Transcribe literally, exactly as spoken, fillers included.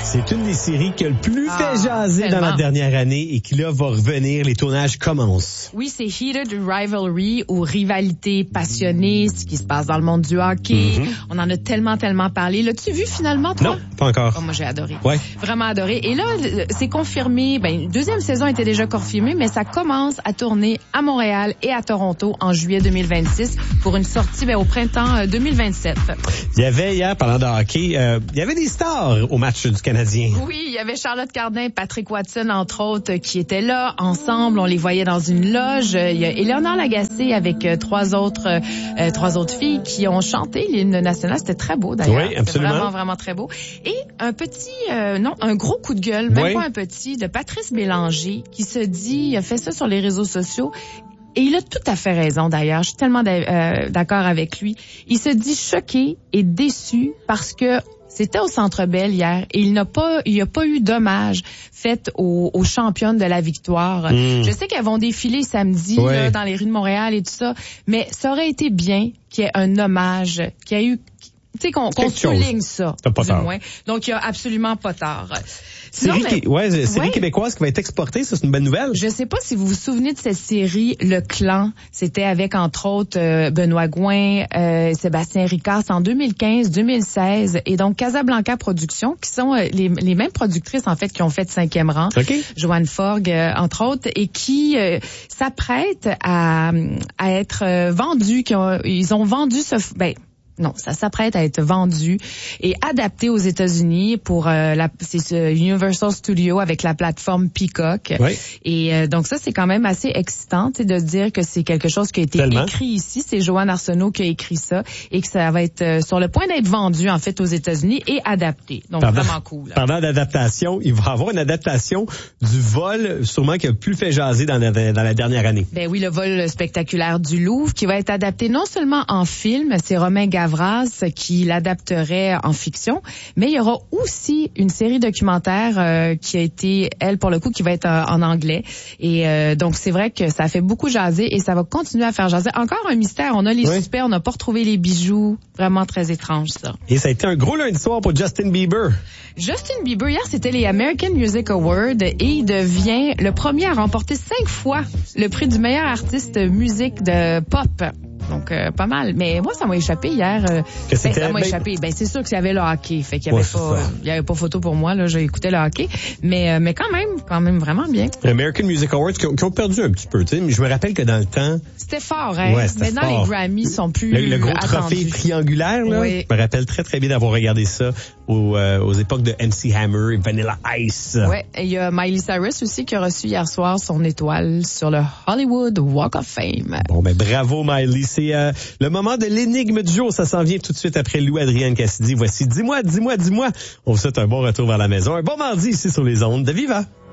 C'est une des séries qui a le plus Ah, fait jaser tellement. dans la dernière année et qui là va revenir. Les tournages commencent. Oui, c'est Heated Rivalry ou rivalité passionnée, ce qui se passe dans le monde du hockey. Mm-hmm. On en a tellement, tellement parlé. L'as-tu vu finalement, toi? Non, pas encore. Oh, moi, j'ai adoré. Ouais. Vraiment adoré. Et là, c'est confirmé. Ben, une deuxième saison était déjà confirmée, mais ça commence à tourner à Montréal et à Toronto en juillet deux mille vingt-six pour une sortie ben, au printemps euh, deux mille vingt-sept. Il y avait hier, parlant de hockey, euh, il y avait des stars au match du Canadien. Oui, il y avait Charlotte Cardin, Patrick Watson, entre autres, qui étaient là. Ensemble, on les voyait dans une loge. Il y a Éléonore Lagacé avec euh, trois autres euh, trois autres filles qui ont chanté l'hymne national. C'était très beau, d'ailleurs. Oui, absolument. C'était vraiment, vraiment très beau. Et un petit, euh, non, un gros coup de gueule, même oui. pas un petit, de Patrice Bélanger, qui se dit, il a fait ça sur les réseaux sociaux. Et il a tout à fait raison, d'ailleurs. Je suis tellement euh, d'accord avec lui. Il se dit choqué et déçu parce que c'était au Centre Bell hier et il n'a pas, il n'y a pas eu d'hommage fait aux, aux championnes de la victoire. Mmh. Je sais qu'elles vont défiler samedi ouais. là, dans les rues de Montréal et tout ça, mais ça aurait été bien qu'il y ait un hommage, qu'il y ait eu, tu sais, qu'on, qu'on souligne ça. T'as pas du tort. moins. Donc il y a absolument pas tort. Série, mais, qui, ouais, série ouais. québécoise qui va être exportée, ça c'est une bonne nouvelle. Je sais pas si vous vous souvenez de cette série Le Clan. C'était avec entre autres euh, Benoît Gouin, euh, Sébastien Ricard en deux mille quinze, deux mille seize et donc Casablanca Productions qui sont euh, les, les mêmes productrices en fait qui ont fait Cinquième rang. Okay. Joanne Forgue euh, entre autres et qui euh, s'apprêtent à, à être euh, vendues. Qui ont, ils ont vendu ce ben non, ça s'apprête à être vendu et adapté aux États-Unis pour euh, la c'est ce Universal Studio avec la plateforme Peacock. Oui. Et euh, donc ça c'est quand même assez excitant de se dire que c'est quelque chose qui a été Tellement. écrit ici, c'est Joanne Arsenault qui a écrit ça et que ça va être euh, sur le point d'être vendu en fait aux États-Unis et adapté. Donc Pendant, vraiment cool. Là. Pendant l'adaptation, il va y avoir une adaptation du vol sûrement qui a plus fait jaser dans la, dans la dernière année. Ben oui, le vol spectaculaire du Louvre qui va être adapté non seulement en film, c'est Romain Gavras qui l'adapterait en fiction, mais il y aura aussi une série documentaire euh, qui a été, elle pour le coup, qui va être euh, en anglais. Et euh, donc c'est vrai que ça fait beaucoup jaser et ça va continuer à faire jaser. Encore un mystère, on a les oui. suspects, on n'a pas retrouvé les bijoux. Vraiment très étrange ça. Et ça a été un gros lundi soir pour Justin Bieber. Justin Bieber, hier, c'était les American Music Awards et il devient le premier à remporter cinq fois le prix du meilleur artiste musique de pop. Donc, euh, pas mal. Mais moi, ça m'a échappé hier. Euh, que c'était, ben, ça m'a ben... échappé. Ben, c'est sûr qu'il y avait le hockey. Fait qu'il y avait ouais, pas, euh, il y avait pas photo pour moi, là. J'ai écouté le hockey. Mais, euh, mais quand même, quand même vraiment bien. American Music Awards qui ont, qui ont perdu un petit peu, tu sais. Mais je me rappelle que dans le temps. C'était fort, hein. Ouais, c'était Maintenant, fort. les Grammys sont plus Le, le gros attendus. trophée triangulaire, là. Oui. Je me rappelle très, très bien d'avoir regardé ça aux, euh, aux époques de M C Hammer et Vanilla Ice. Ouais. Et il y a Miley Cyrus aussi qui a reçu hier soir son étoile sur le Hollywood Walk of Fame. Bon, ben, bravo, Miley. C'est, euh, le moment de l'énigme du jour. Ça s'en vient tout de suite après Lou-Adrienne Cassidy. Voici Dis-moi, dis-moi, dis-moi. On vous souhaite un bon retour vers la maison. Un bon mardi ici sur les ondes de Viva.